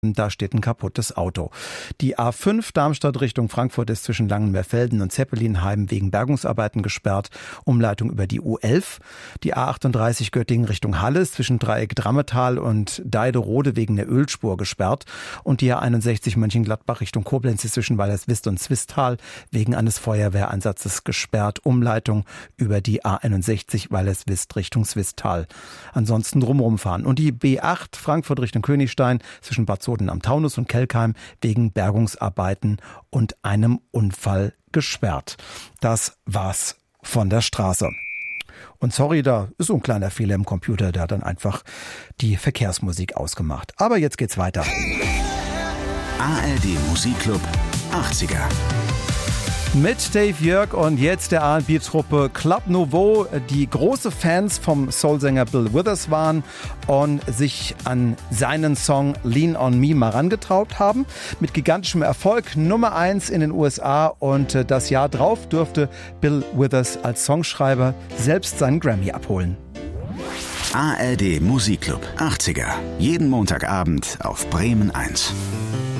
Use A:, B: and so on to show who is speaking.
A: Da steht ein kaputtes Auto. Die A5 Darmstadt Richtung Frankfurt ist zwischen Langenmeerfelden und Zeppelinheim wegen Bergungsarbeiten gesperrt. Umleitung über die U11. Die A38 Göttingen Richtung Halle ist zwischen Dreieck Drammetal und Deiderode wegen der Ölspur gesperrt. Und die A61 Mönchengladbach Richtung Koblenz ist zwischen Weilerswist und Zwistal wegen eines Feuerwehreinsatzes gesperrt. Umleitung über die A61 Weilerswist Richtung Zwistal. Ansonsten drumherum fahren. Und die B8 Frankfurt Richtung Königstein zwischen Bad am Taunus und Kelkheim wegen Bergungsarbeiten und einem Unfall gesperrt. Das war's von der Straße. Und sorry, da ist so ein kleiner Fehler im Computer, der hat dann einfach die Verkehrsmusik ausgemacht. Aber jetzt geht's weiter.
B: ARD Musikclub 80er.
A: Mit Dave Jörg und jetzt der R&B-Truppe Club Nouveau, die große Fans vom Soulsänger Bill Withers waren und sich an seinen Song Lean on Me mal rangetraut haben. Mit gigantischem Erfolg, Nummer 1 in den USA, und das Jahr drauf durfte Bill Withers als Songschreiber selbst seinen Grammy abholen.
B: ARD Musikclub 80er. Jeden Montagabend auf Bremen 1.